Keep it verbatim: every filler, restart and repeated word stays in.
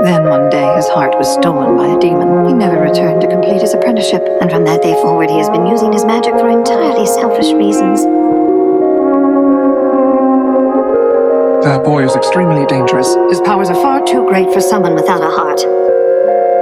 Then one day his heart was stolen by a demon. He never returned to complete his apprenticeship. And from that day forward, he has been using his magic for entirely selfish reasons. That boy is extremely dangerous. His powers are far too great for someone without a heart.